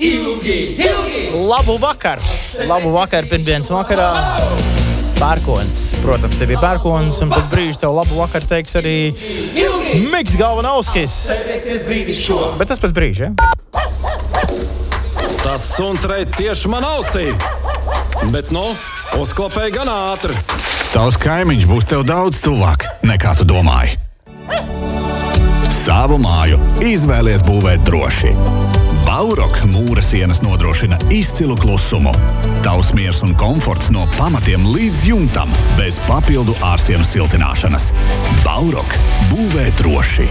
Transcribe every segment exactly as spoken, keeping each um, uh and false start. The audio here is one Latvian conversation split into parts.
Ilgi, ilgi! Labu vakar! Labu vakar pirmdienas vakarā. Pērkons, protams, tev ir pērkons, un pēc brīža tev labu vakar teiks arī Miks Galvanovskis. Bet tas pēc brīža, ja? Tas suns reit tieši man ausī. Bet, nu, uzklopēja gan ātri. Tavs kaimiņš būs tev daudz tuvāk, nekā tu domāji. Savu māju izvēlies būvēt droši. Baurok mūra sienas nodrošina izcilu klusumu. Tavs miers un komforts no pamatiem līdz jumtam, bez papildu ārsienu siltināšanas. Baurok būvē droši.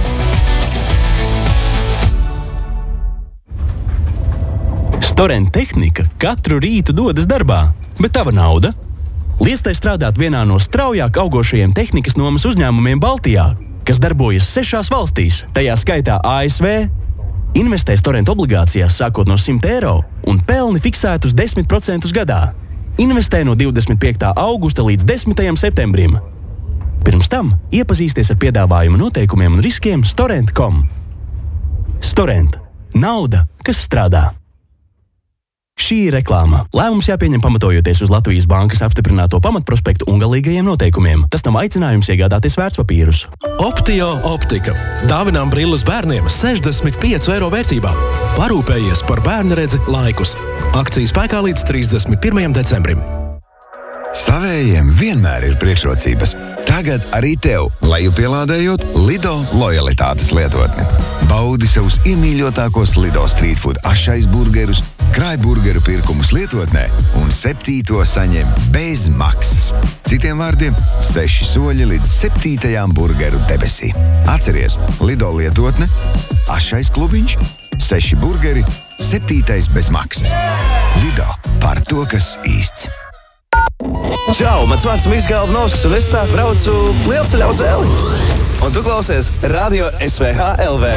Storent tehnika katru rītu dodas darbā, bet tava nauda? Liestai strādāt vienā no straujāk augošajiem tehnikas nomas uzņēmumiem Baltijā, kas darbojas sešās valstīs, tajā skaitā A S V. Investē Storent obligācijās sākot no simt eiro un pelni fiksētus desmit procentus gadā. Investē no divdesmit piektā augusta līdz desmitajam septembrim. Pirms tam iepazīsties ar piedāvājumu noteikumiem un riskiem storent punktu com. Storent. Nauda, kas strādā. Šī ir reklāma. Lēmums jāpieņem pamatojoties uz Latvijas Bankas apstiprināto pamatprospektu un galīgajiem noteikumiem. Tas nav aicinājums iegādāties vērtspapīrus. Optio optika. Dāvinām brilles bērniem sešdesmit pieci eiro vērtībā. Parūpējies par bērna redzi laikus. Akcija spēkā līdz trīsdesmit pirmajam decembrim. Savējiem vienmēr ir priekšrocības. Tagad arī tev, lai pielādējot Lido lojalitātes lietotni. Baudi savus iemīļotākos Lido street food ašais burgerus, krāj burgeru pirkumus lietotnē un septīto saņem bez maksas. Citiem vārdiem, seši soļi līdz septītajām burgeru debesī. Atceries, Lido lietotne, ašais klubiņš, seši burgeri, septītais bez maksas. Lido par to, kas īsts. Čau, mans vārds Miks Galvanovskis, un es sāk braucu lielceļā uz Eli. Un tu klausies Radio S V H L V.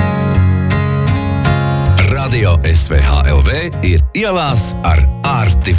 Radio S V H L V ir ielās ar Arti